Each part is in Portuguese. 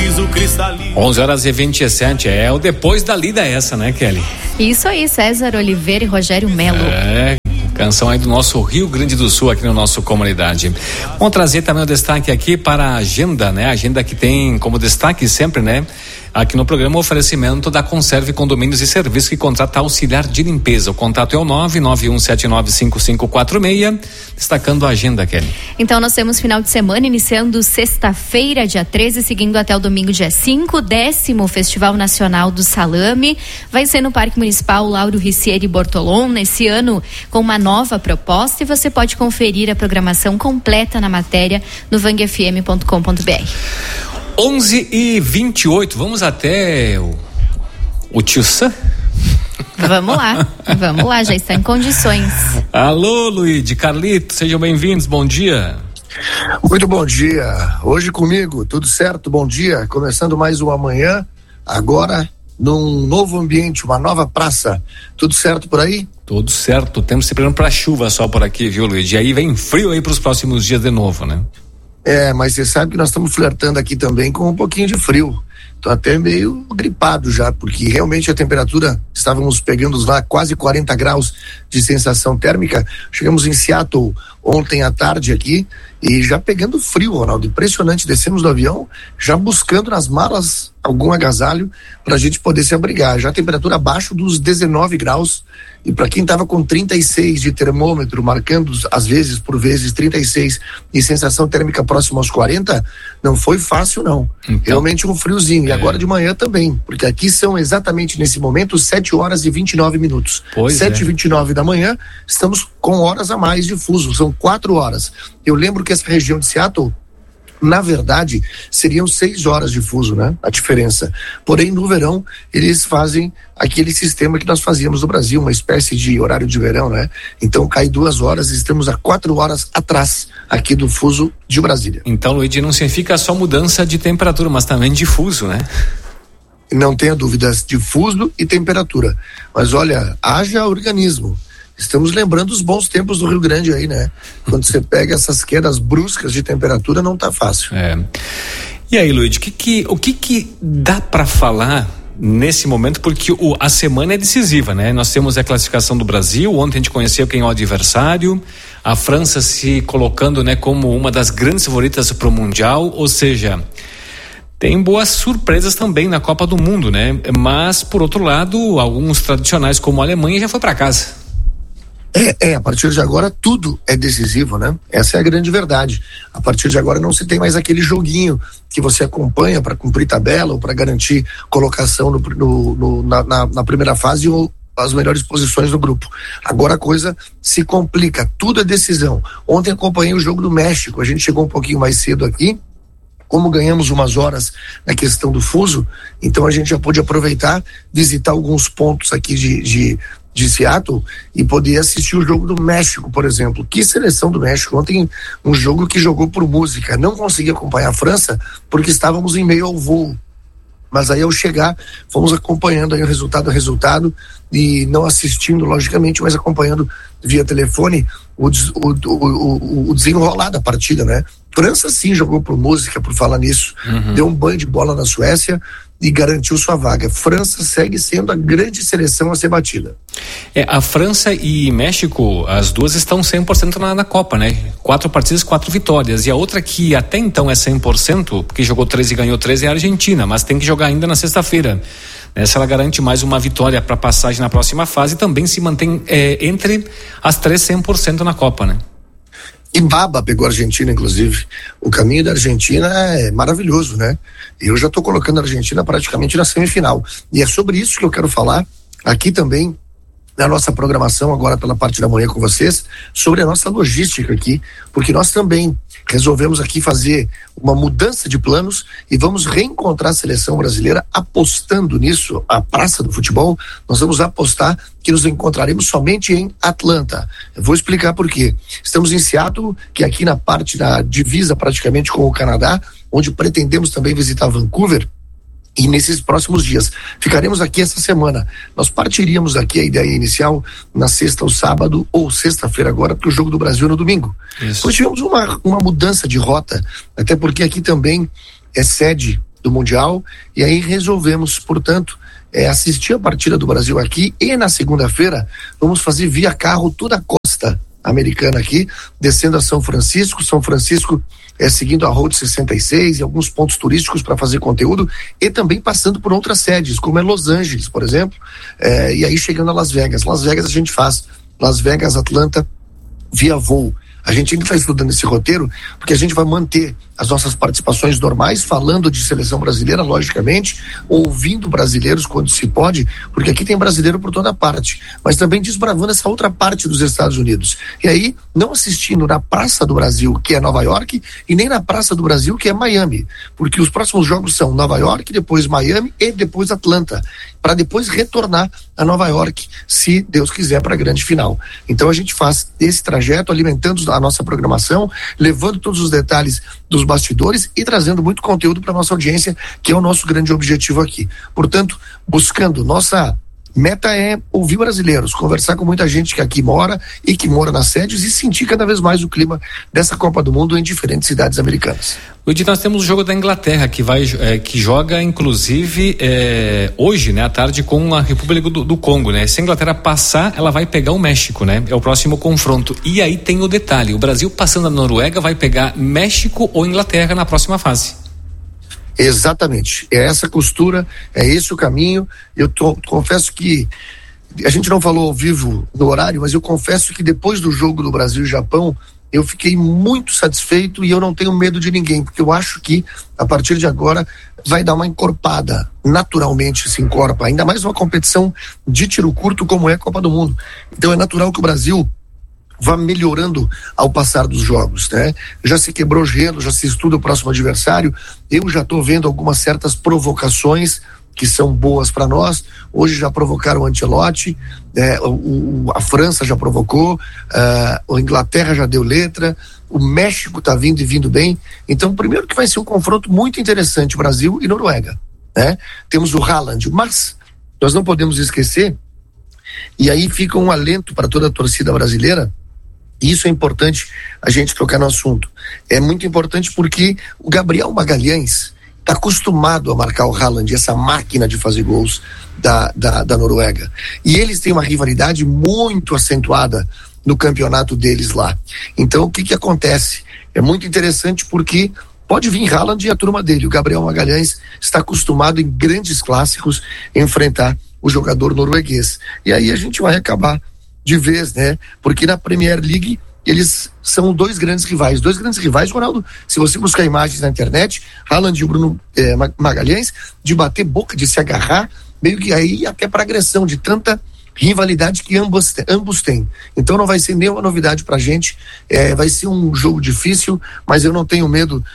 sorriso cristalino. 11h27, é o depois da lida essa, né, Kelly? Isso aí, César Oliveira e Rogério Melo. Canção aí do nosso Rio Grande do Sul, aqui no nosso Comunidade. Vamos trazer também o destaque aqui para a agenda, né? A agenda que tem como destaque sempre, né? Aqui no programa, o oferecimento da Conserve Condomínios e Serviços, que contrata auxiliar de limpeza. O contato é o 991795546. Destacando a agenda, Kelly. Então, nós temos final de semana, iniciando sexta-feira, dia 13, seguindo até o domingo, dia 5, 10º Festival Nacional do Salame. Vai ser no Parque Municipal Lauro Ricieri Bortolom, nesse ano, com uma nova proposta, e você pode conferir a programação completa na matéria no vangfm.com.br. 11h28, vamos até o tio Sam? Vamos lá, já está em condições. Alô, Luíde, Carlito, sejam bem-vindos, bom dia. Muito bom dia, hoje comigo, tudo certo, bom dia, começando mais uma manhã, agora num novo ambiente, uma nova praça, tudo certo por aí? Tudo certo, temos se preparando para chuva só por aqui, viu, Luíde, e aí vem frio aí para os próximos dias de novo, né? Mas você sabe que nós estamos flertando aqui também com um pouquinho de frio. Tô até meio gripado já, porque realmente a temperatura, estávamos pegando lá quase 40 graus de sensação térmica. Chegamos em Seattle ontem à tarde aqui e já pegando frio, Ronaldo, impressionante. Descemos do avião já buscando nas malas algum agasalho para a gente poder se abrigar. Já a temperatura abaixo dos 19 graus. E para quem estava com 36 de termômetro, marcando às vezes, por vezes, 36 e sensação térmica próxima aos 40, não foi fácil não. Então, realmente um friozinho. E agora de manhã também, porque aqui são exatamente nesse momento 7h29. 7h29 da manhã, estamos com horas a mais de fuso, são 4 horas. Eu lembro que essa região de Seattle, na verdade, seriam 6 horas de fuso, né? A diferença. Porém, no verão, eles fazem aquele sistema que nós fazíamos no Brasil, uma espécie de horário de verão, né? Então, cai 2 horas e estamos a 4 horas atrás aqui do fuso de Brasília. Então, Luigi, não significa só mudança de temperatura, mas também de fuso, né? Não tenha dúvidas de fuso e temperatura. Mas olha, haja organismo. Estamos lembrando os bons tempos do Rio Grande aí, né? Quando você pega essas quedas bruscas de temperatura, não tá fácil. E aí, Luiz, o que dá para falar nesse momento? Porque a semana é decisiva, né? Nós temos a classificação do Brasil, ontem a gente conheceu quem é o adversário, a França se colocando, né, como uma das grandes favoritas para o Mundial, ou seja, tem boas surpresas também na Copa do Mundo, né? Mas, por outro lado, alguns tradicionais como a Alemanha já foi para casa. A partir de agora tudo é decisivo, né? Essa é a grande verdade. A partir de agora não se tem mais aquele joguinho que você acompanha para cumprir tabela ou para garantir colocação na primeira fase ou as melhores posições do grupo. Agora a coisa se complica, tudo é decisão. Ontem acompanhei o jogo do México, a gente chegou um pouquinho mais cedo aqui, como ganhamos umas horas na questão do fuso, então a gente já pôde aproveitar, visitar alguns pontos aqui de Seattle e poder assistir o jogo do México, por exemplo. Que seleção do México! Ontem um jogo que jogou por música. Não consegui acompanhar a França porque estávamos em meio ao voo. Mas aí ao chegar, fomos acompanhando aí o resultado e não assistindo, logicamente, mas acompanhando via telefone o desenrolar da partida, né? França sim jogou por música, por falar nisso. Deu um banho de bola na Suécia e garantiu sua vaga. França segue sendo a grande seleção a ser batida. A França e México, as duas estão 100% na Copa, né? 4 partidas, 4 vitórias. E a outra que até então é 100%, porque jogou 3 e ganhou 3, é a Argentina, mas tem que jogar ainda na sexta-feira. Essa ela garante mais uma vitória para passagem na próxima fase e também se mantém entre as 3 100% na Copa, né? E Baba pegou a Argentina, inclusive. O caminho da Argentina é maravilhoso, né? Eu já estou colocando a Argentina praticamente na semifinal. E é sobre isso que eu quero falar aqui também, na nossa programação, agora pela parte da manhã com vocês, sobre a nossa logística aqui, porque nós também resolvemos aqui fazer uma mudança de planos e vamos reencontrar a seleção brasileira apostando nisso, a praça do futebol. Nós vamos apostar que nos encontraremos somente em Atlanta. Eu vou explicar por quê. Estamos em Seattle, que é aqui na parte da divisa praticamente com o Canadá, onde pretendemos também visitar Vancouver. E nesses próximos dias, ficaremos aqui essa semana. Nós partiríamos aqui, a ideia inicial, na sexta ou sábado, ou sexta-feira agora, porque o jogo do Brasil é no domingo. Isso. Nós tivemos uma mudança de rota, até porque aqui também é sede do Mundial, e aí resolvemos, portanto, assistir a partida do Brasil aqui, e na segunda-feira vamos fazer via carro toda a costa americana aqui, descendo a São Francisco seguindo a Route 66 e alguns pontos turísticos para fazer conteúdo, e também passando por outras sedes, como é Los Angeles, por exemplo, e aí chegando a Las Vegas. Las Vegas a gente faz Las Vegas, Atlanta, via voo. A gente ainda está estudando esse roteiro, porque a gente vai manter as nossas participações normais, falando de seleção brasileira, logicamente, ouvindo brasileiros quando se pode, porque aqui tem brasileiro por toda parte, mas também desbravando essa outra parte dos Estados Unidos. E aí, não assistindo na Praça do Brasil, que é Nova York, e nem na Praça do Brasil, que é Miami, porque os próximos jogos são Nova York, depois Miami e depois Atlanta, para depois retornar a Nova York, se Deus quiser, para a grande final. Então a gente faz esse trajeto, alimentando a nossa programação, levando todos os detalhes dos bastidores e trazendo muito conteúdo para nossa audiência, que é o nosso grande objetivo aqui. Portanto, buscando, nossa meta é ouvir brasileiros, conversar com muita gente que aqui mora e que mora nas sedes e sentir cada vez mais o clima dessa Copa do Mundo em diferentes cidades americanas. Luiz, nós temos o jogo da Inglaterra que joga inclusive hoje, né, à tarde, com a República do Congo, né? Se a Inglaterra passar, ela vai pegar o México, né? É o próximo confronto. E aí tem o detalhe: o Brasil passando a Noruega vai pegar México ou Inglaterra na próxima fase. Exatamente, é essa costura, é esse o caminho. Confesso que a gente não falou ao vivo no horário, mas eu confesso que depois do jogo do Brasil e Japão, eu fiquei muito satisfeito, e eu não tenho medo de ninguém, porque eu acho que a partir de agora vai dar uma encorpada, naturalmente se encorpa, ainda mais uma competição de tiro curto como é a Copa do Mundo. Então é natural que o Brasil vá melhorando ao passar dos jogos, né? Já se quebrou gelo, já se estuda o próximo adversário. Eu já estou vendo algumas certas provocações que são boas para nós. Hoje já provocaram o Ancelotti, a França já provocou, a Inglaterra já deu letra, o México está vindo e vindo bem. Então, primeiro que vai ser um confronto muito interessante, Brasil e Noruega, né? Temos o Haaland, mas nós não podemos esquecer, e aí fica um alento para toda a torcida brasileira. Isso é importante a gente tocar no assunto. É muito importante porque o Gabriel Magalhães está acostumado a marcar o Haaland, essa máquina de fazer gols da Noruega. E eles têm uma rivalidade muito acentuada no campeonato deles lá. Então, o que acontece? É muito interessante porque pode vir Haaland e a turma dele. O Gabriel Magalhães está acostumado em grandes clássicos enfrentar o jogador norueguês. E aí a gente vai acabar de vez, né? Porque na Premier League eles são dois grandes rivais, Ronaldo, se você buscar imagens na internet, Haaland e o Bruno Magalhães, de bater boca, de se agarrar, meio que aí até para agressão, de tanta rivalidade que ambos têm. Então não vai ser nenhuma novidade pra gente, vai ser um jogo difícil, mas eu não tenho medo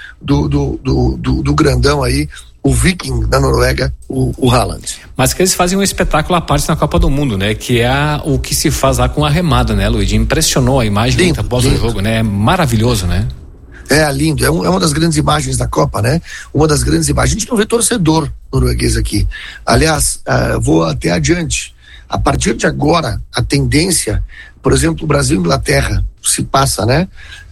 do grandão aí, o Viking da Noruega, o Haaland. Mas que eles fazem um espetáculo à parte na Copa do Mundo, né? Que é o que se faz lá com a remada, né, Luiz? Impressionou a imagem lindo, após o jogo, né? É maravilhoso, né? É lindo, é uma das grandes imagens da Copa, né? Uma das grandes imagens. A gente não vê torcedor norueguês aqui. Aliás, vou até adiante. A partir de agora, a tendência, por exemplo, o Brasil e Inglaterra se passa, né?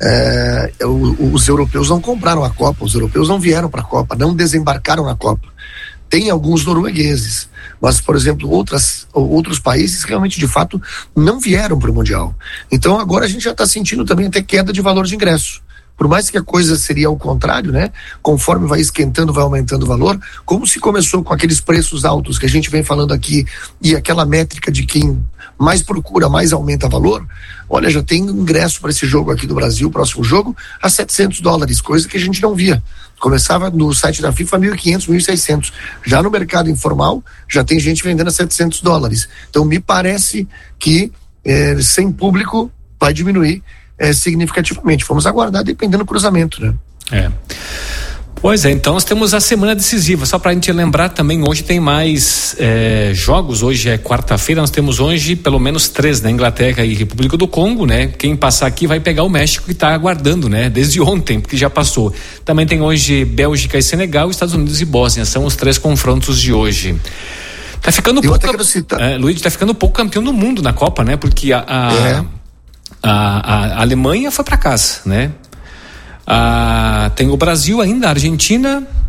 Os europeus não compraram a Copa, os europeus não vieram para a Copa, não desembarcaram na Copa. Tem alguns noruegueses, mas, por exemplo, outros países realmente, de fato, não vieram para o Mundial. Então agora a gente já está sentindo também até queda de valor de ingresso. Por mais que a coisa seria ao contrário, né? Conforme vai esquentando, vai aumentando o valor, como se começou com aqueles preços altos que a gente vem falando aqui, e aquela métrica de quem mais procura, mais aumenta valor. Olha, já tem ingresso para esse jogo aqui do Brasil, próximo jogo, a $700, coisa que a gente não via. Começava no site da FIFA $1.500, $1.600. Já no mercado informal, já tem gente vendendo a $700. Então me parece que sem público vai diminuir significativamente. Vamos aguardar dependendo do cruzamento, né? Pois é, então nós temos a semana decisiva. Só pra gente lembrar também, hoje tem mais jogos. Hoje é quarta-feira, nós temos hoje pelo menos 3, né? Inglaterra e República do Congo, né? Quem passar aqui vai pegar o México, que tá aguardando, né? Desde ontem, porque já passou. Também tem hoje Bélgica e Senegal, Estados Unidos e Bósnia. São os 3 confrontos de hoje. Tá ficando Luiz, tá ficando pouco campeão do mundo na Copa, né? Porque a Alemanha foi para casa, né? Tem o Brasil ainda, a Argentina,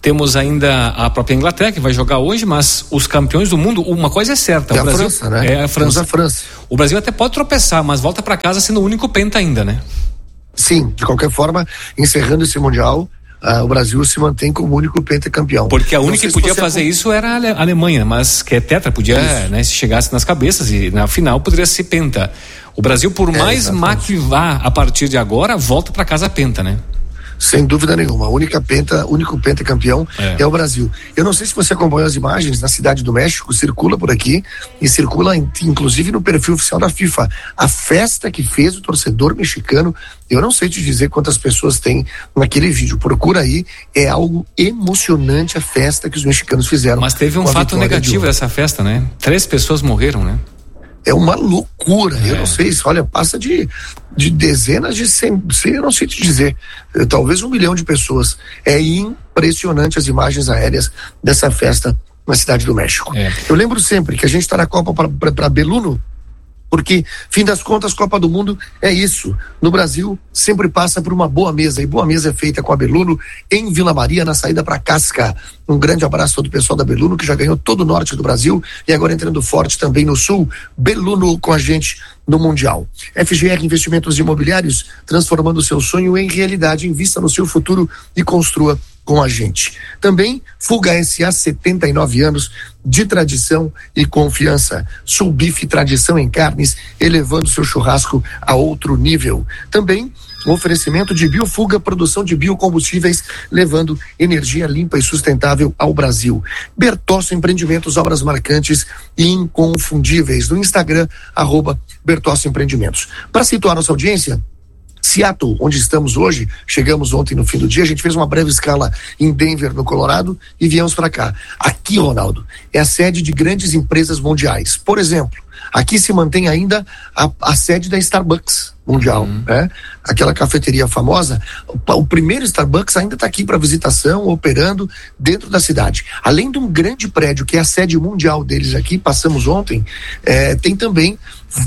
Temos ainda a própria Inglaterra, que vai jogar hoje, mas os campeões do mundo, uma coisa é certa. É o Brasil, França, né? É a França. França. O Brasil até pode tropeçar, mas volta para casa sendo o único penta ainda, né? Sim, de qualquer forma, encerrando esse Mundial, o Brasil se mantém como o único pentacampeão. Porque a única que podia fazer isso era a Alemanha, mas que é tetra, podia, né, se chegasse nas cabeças e na final poderia ser penta. O Brasil, por mais má que vá a partir de agora, volta para casa penta, né? Sem dúvida nenhuma, único pentacampeão é o Brasil. Eu não sei se você acompanhou as imagens na Cidade do México, circula por aqui e circula inclusive no perfil oficial da FIFA. A festa que fez o torcedor mexicano, eu não sei te dizer quantas pessoas tem naquele vídeo, procura aí, é algo emocionante a festa que os mexicanos fizeram. Mas teve um fato negativo dessa festa, né? 3 pessoas morreram, né? É uma loucura, eu não sei, olha, passa de dezenas de eu não sei te dizer, talvez 1 milhão de pessoas. É impressionante as imagens aéreas dessa festa na Cidade do México. Eu lembro sempre que a gente está na Copa para Belluno, porque, fim das contas, Copa do Mundo é isso. No Brasil, sempre passa por uma boa mesa, e boa mesa é feita com a Belluno em Vila Maria, na saída para Casca. Um grande abraço a todo o pessoal da Belluno, que já ganhou todo o norte do Brasil e agora entrando forte também no sul. Belluno com a gente no Mundial. FGR Investimentos Imobiliários, transformando o seu sonho em realidade. Invista no seu futuro e construa com a gente. Também Fuga S.A., 79 anos de tradição e confiança. Sul Bife, tradição em carnes, elevando seu churrasco a outro nível. Também o oferecimento de Biofuga, produção de biocombustíveis, levando energia limpa e sustentável ao Brasil. Bertozzo Empreendimentos, obras marcantes e inconfundíveis. No Instagram, @Bertozzo Empreendimentos. Para situar nossa audiência, Seattle, onde estamos hoje, chegamos ontem no fim do dia, a gente fez uma breve escala em Denver, no Colorado, e viemos para cá. Aqui, Ronaldo, é a sede de grandes empresas mundiais. Por exemplo, aqui se mantém ainda a sede da Starbucks mundial, né? Aquela cafeteria famosa, o primeiro Starbucks ainda está aqui para visitação, operando dentro da cidade. Além de um grande prédio que é a sede mundial deles aqui, passamos ontem, tem também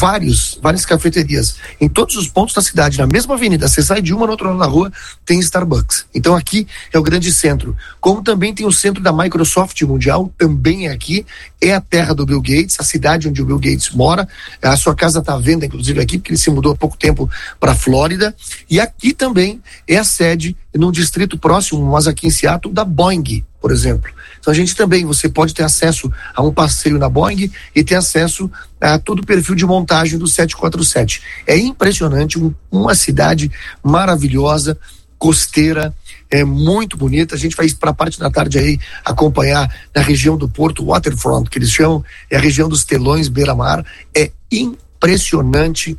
várias cafeterias em todos os pontos da cidade, na mesma avenida, você sai de uma no outro lado da rua, tem Starbucks. Então aqui é o grande centro, como também tem o centro da Microsoft mundial, também é aqui, é a terra do Bill Gates, a cidade onde o Bill Gates mora, a sua casa está à venda inclusive aqui, porque ele se mudou há pouco tempo para a Flórida, e aqui também é a sede, num distrito próximo, mas aqui em Seattle, da Boeing, por exemplo. Então a gente também, você pode ter acesso a um passeio na Boeing e ter acesso a todo o perfil de montagem do 747. É impressionante, uma cidade maravilhosa, costeira, é muito bonita. A gente vai para a parte da tarde aí acompanhar na região do Porto, Waterfront, que eles chamam, é a região dos telões, beira-mar. É impressionante,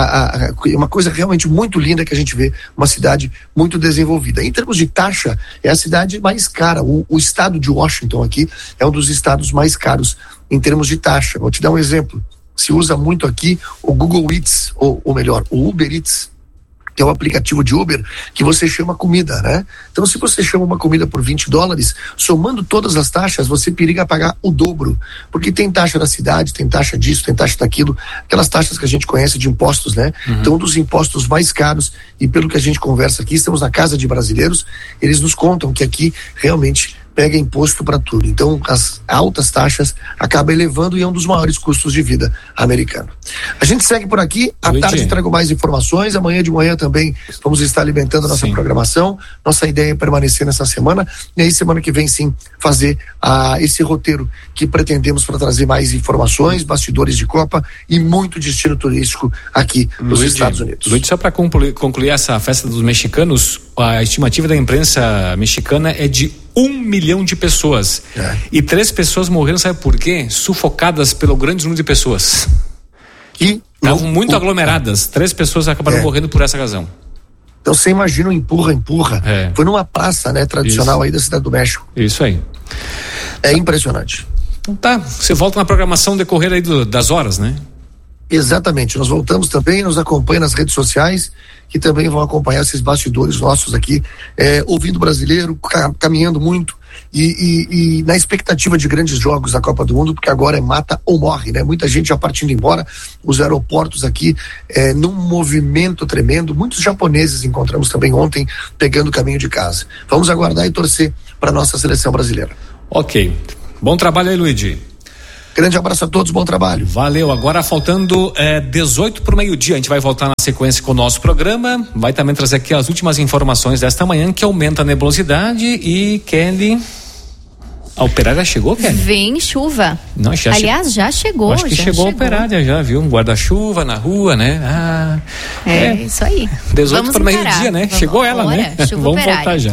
uma coisa realmente muito linda que a gente vê, uma cidade muito desenvolvida. Em termos de taxa, é a cidade mais cara. O estado de Washington aqui é um dos estados mais caros em termos de taxa. Vou te dar um exemplo. Se usa muito aqui o Google Eats, ou melhor, o Uber Eats, que é o aplicativo de Uber, que você chama comida, né? Então, se você chama uma comida por $20, somando todas as taxas, você periga pagar o dobro, porque tem taxa da cidade, tem taxa disso, tem taxa daquilo, aquelas taxas que a gente conhece de impostos, né? Então, um dos impostos mais caros, e pelo que a gente conversa aqui, estamos na casa de brasileiros, eles nos contam que aqui realmente pega imposto para tudo. Então, as altas taxas acabam elevando e é um dos maiores custos de vida americano. A gente segue por aqui, à tarde trago mais informações, amanhã de manhã também vamos estar alimentando a nossa programação. Nossa ideia é permanecer nessa semana e aí semana que vem sim fazer esse roteiro que pretendemos para trazer mais informações, bastidores de Copa e muito destino turístico aqui nos Estados Unidos. Luiz, só para concluir essa festa dos mexicanos, a estimativa da imprensa mexicana é de 1 milhão de pessoas. E 3 pessoas morreram, sabe por quê? Sufocadas pelo grande número de pessoas. Que estavam muito aglomeradas. 3 pessoas acabaram morrendo por essa razão. Então você imagina um empurra. Foi numa praça, né, tradicional aí da Cidade do México. Isso aí. É impressionante. Então tá, você volta na programação decorrer aí das horas, né? Exatamente, nós voltamos também, nos acompanha nas redes sociais, que também vão acompanhar esses bastidores nossos aqui, ouvindo brasileiro, caminhando muito e na expectativa de grandes jogos da Copa do Mundo, porque agora é mata ou morre, né? Muita gente já partindo embora, os aeroportos aqui num movimento tremendo, muitos japoneses encontramos também ontem pegando o caminho de casa. Vamos aguardar e torcer para nossa seleção brasileira. Ok, bom trabalho aí, Luigi. Grande abraço a todos, bom trabalho. Valeu, agora faltando 18 para o meio-dia, a gente vai voltar na sequência com o nosso programa, vai também trazer aqui as últimas informações desta manhã, que aumenta a nebulosidade. E Kelly, a Operária chegou, Kelly? Vem chuva. Não, já chegou. Acho que chegou a Operária já, viu? Um guarda-chuva na rua, né? Isso aí. 18 para o meio-dia, né? Chegou ela, né? Vamos voltar já.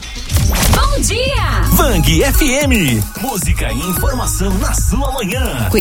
Bom dia! Bang FM. Música e informação na sua manhã.